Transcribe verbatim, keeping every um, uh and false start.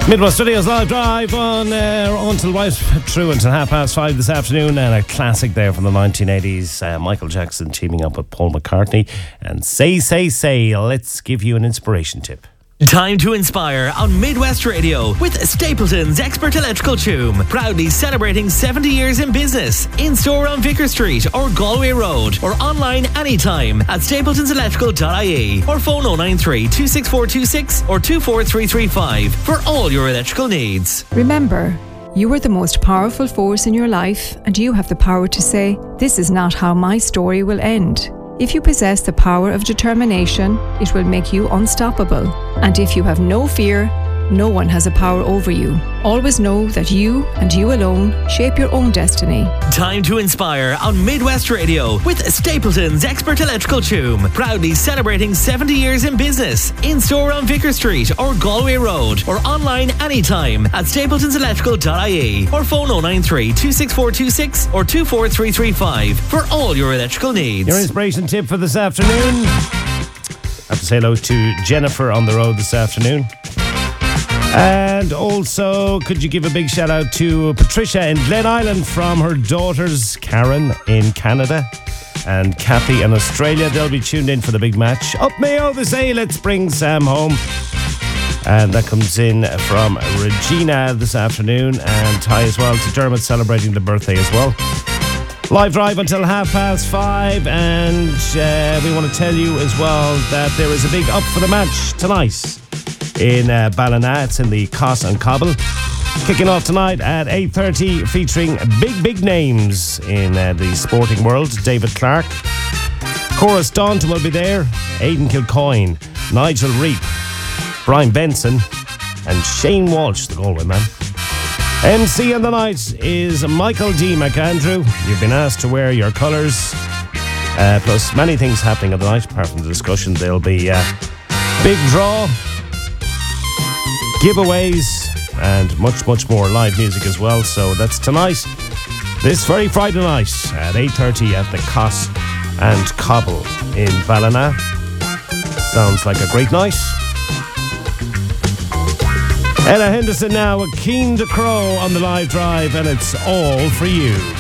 Midwest Studios live drive on uh, until right through until half past five this afternoon, and a classic there from the nineteen eighties. Uh, Michael Jackson teaming up with Paul McCartney, and Say Say Say. Let's give you an inspiration tip. Time to inspire on Midwest Radio with Stapleton's Expert Electrical Choom. Proudly celebrating seventy years in business. In store on Vicar Street or Galway Road, or online anytime at stapletons electrical dot I E, or phone oh nine three, two six four two six or two four three three five for all your electrical needs. Remember, you are the most powerful force in your life, and you have the power to say, "This is not how my story will end." If you possess the power of determination, it will make you unstoppable. And if you have no fear, no one has a power over you. Always know that you and you alone shape your own destiny. Time to inspire on Midwest Radio with Stapleton's Expert Electrical Choom. Proudly celebrating seventy years in business. In store on Vicar Street or Galway Road, or online anytime at stapletons electrical dot I E, or phone oh nine three, two six four two six or two four three three five for all your electrical needs. Your inspiration tip for this afternoon. I have to say hello to Jennifer on the road this afternoon. And also, could you give a big shout out to Patricia in Glen Island from her daughters, Karen in Canada and Kathy in Australia. They'll be tuned in for the big match. Up Mayo, they say, let's bring Sam home. And that comes in from Regina this afternoon, and Ty as well to Dermot celebrating the birthday as well. Live drive until half past five, and uh, we want to tell you as well that there is a big up for the match tonight in uh, Ballina. It's in the Cos and Cobble. Kicking off tonight at eight thirty, featuring big, big names in uh, the sporting world. David Clark, Cora Staunton will be there, Aidan Kilcoyne, Nigel Reap, Brian Benson, and Shane Walsh, the Galway man. M C on the night is Michael D. McAndrew. You've been asked to wear your colours. Uh, plus many things happening on the night. Apart from the discussion, there'll be uh, big draw, giveaways, and much, much more live music as well. So that's tonight, this very Friday night at eight thirty at the Cos and Cobble in Ballina. Sounds like a great night. Ella Henderson now, Keen to Crow on the live drive, and it's all for you.